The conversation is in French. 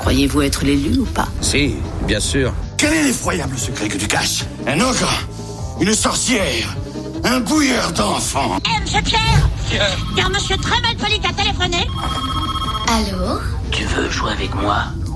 Croyez-vous être l'élu ou pas? Si, bien sûr. Quel est l'effroyable secret que tu caches? Un ogre? Une sorcière? Un bouilleur d'enfants? Monsieur Pierre, car monsieur très mal poli t'a téléphoné. Allô? Tu veux jouer avec moi?